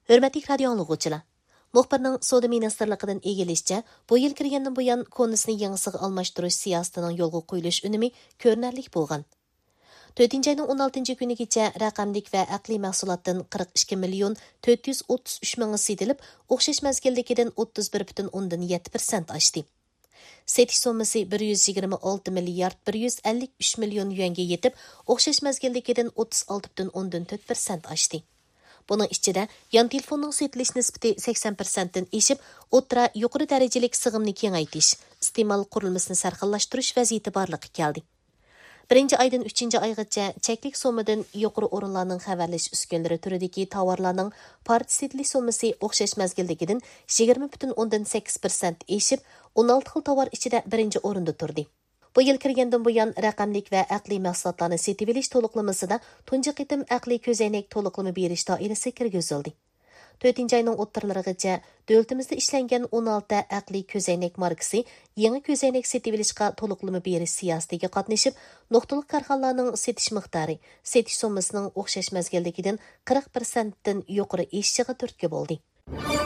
Hörmətli radio anlıqçılar. Muxbirning Soda Ministerligidan egilishicha, bu yil kirgandan buyon konusini yangisiga almashtirish siyosatining yo'lga qo'yilish unumi ko'rinarli bo'lgan. 4-ayning 16 kunigacha raqamlik va aqliy mahsulotdan 42 million 433 ming setilib, o'xshash mazgildagidan 31,7% oshdi. Setish sommasi 126 milliard 153 million yuanga yetib, o'xshash mazgildagidan 36,4% oshdi. Bunun içinde yan telefonun setilish nisbati 80%dan eşib, o'tira yuqori darajalik sig'imni kengaytish, iste'mol qurilmasini sarxillashtirish vaziyati borligi keldi. 1-aydan 3-oygacha cheklik sommadan yuqori o'rinlarning xabarlash uskunalari turidagi tovarlarning part setilish sommasi o'xshash mazgildagidan 20,8% eşib, 16 xil tovar ichida birinchi o'rinda turdi. Bu yil kirgandan buyon raqamlik va aqliy mahsulotlarni setib olish to'liqlamasida tunji qitim aqliy ko'zoynak to'liqlama berish doirasi kirgizildi. 4-ayning o'ttirlarigacha davlatimizda ishlangan 16 aqliy ko'zoynak markasi yangi ko'zoynak setib olishga to'liqlama berish siyosatiga qatnashib, nuqtali korxonalarning setish miqdori setish sommasining o'xshash mazgildagidan 40% dan yuqori eshishiga turtki bo'ldi.